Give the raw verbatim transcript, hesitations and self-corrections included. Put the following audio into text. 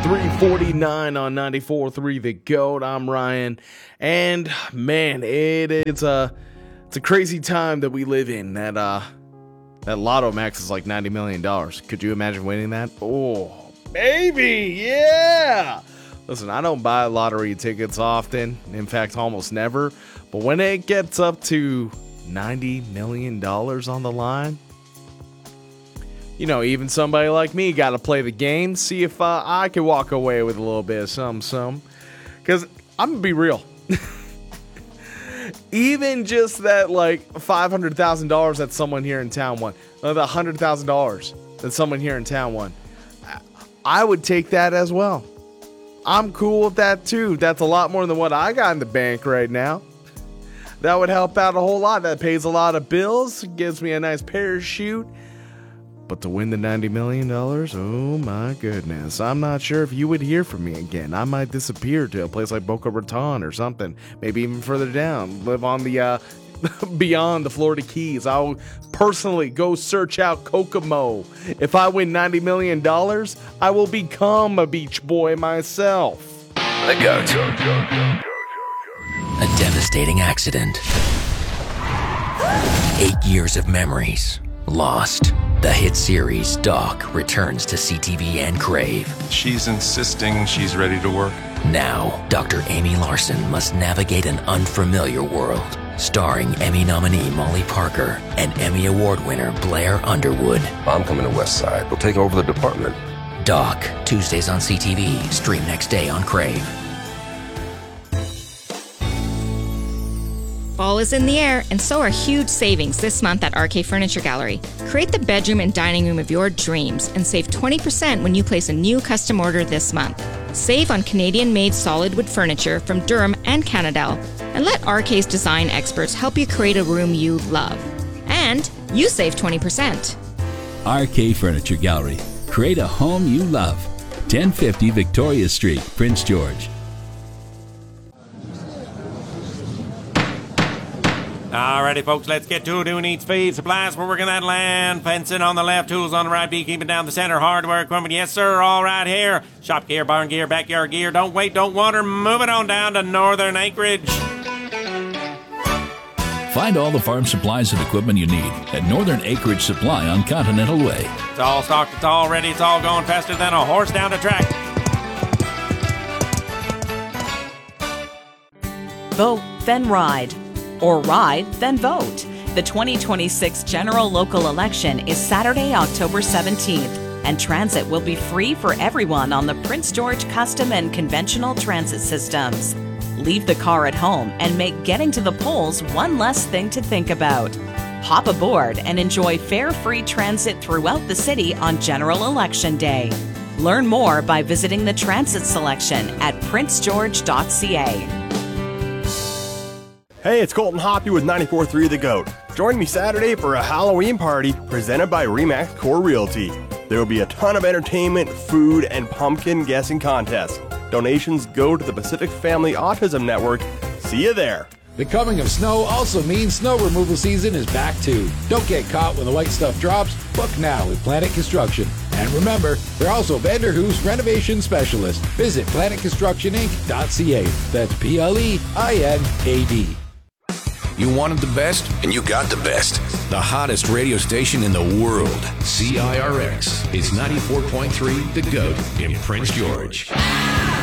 three forty-nine on ninety-four point three The GOAT. I'm Ryan. And man, it is a, it's a crazy time that we live in. That uh, that Lotto Max is like ninety million dollars. Could you imagine winning that? Oh, baby, yeah. Listen, I don't buy lottery tickets often. In fact, almost never. But when it gets up to ninety million dollars on the line, you know, even somebody like me got to play the game, see if uh, I can walk away with a little bit of some, some. Because I'm going to be real. Even just that, like, five hundred thousand dollars that someone here in town won, or the one hundred thousand dollars that someone here in town won, I would take that as well. I'm cool with that, too. That's a lot more than what I got in the bank right now. That would help out a whole lot. That pays a lot of bills, gives me a nice parachute. But to win the ninety million dollars, oh my goodness. I'm not sure if you would hear from me again. I might disappear to a place like Boca Raton or something. Maybe even further down. Live on the, uh, beyond the Florida Keys. I'll personally go search out Kokomo. If I win ninety million dollars, I will become a beach boy myself. The GOAT. A devastating accident. Eight years of memories lost. The hit series Doc returns to C T V and Crave. She's insisting she's ready to work. Now, Doctor Amy Larson must navigate an unfamiliar world. Starring Emmy nominee Molly Parker and Emmy Award winner Blair Underwood. I'm coming to West Side. We'll take over the department. Doc, Tuesdays on C T V. Stream next day on Crave. Fall is in the air, and so are huge savings this month at R K Furniture Gallery. Create the bedroom and dining room of your dreams and save twenty percent when you place a new custom order this month. Save on Canadian-made solid wood furniture from Durham and Canadell, and let R K's design experts help you create a room you love. And you save twenty percent. R K Furniture Gallery. Create a home you love. ten fifty Victoria Street, Prince George. Alrighty, folks, let's get to it. Who needs feed? Supplies for working that land. Fencing on the left, tools on the right, beekeeping down the center, hardware equipment. Yes, sir, all right here. Shop gear, barn gear, backyard gear. Don't wait, don't water. Move it on down to Northern Acreage. Find all the farm supplies and equipment you need at Northern Acreage Supply on Continental Way. It's all stocked, it's all ready, it's all going faster than a horse down the track. Vote, then ride. Or ride, then vote. The twenty twenty-six general local election is Saturday, October seventeenth, and transit will be free for everyone on the Prince George custom and conventional transit systems. Leave the car at home and make getting to the polls one less thing to think about. Hop aboard and enjoy fare-free transit throughout the city on General Election Day. Learn more by visiting the transit selection at prince george dot c a. Hey, it's Colton Hoppy with ninety-four point three The GOAT. Join me Saturday for a Halloween party presented by Remax Core Realty. There will be a ton of entertainment, food, and pumpkin guessing contests. Donations go to the Pacific Family Autism Network. See you there. The coming of snow also means snow removal season is back too. Don't get caught when the white stuff drops. Book now with Planet Construction. And remember, they're also Vanderhoof's renovation specialist. Visit planet construction inc dot c a. That's P L E I N A D. You wanted the best, and you got the best. The hottest radio station in the world. C I R X is ninety-four point three The GOAT in Prince George.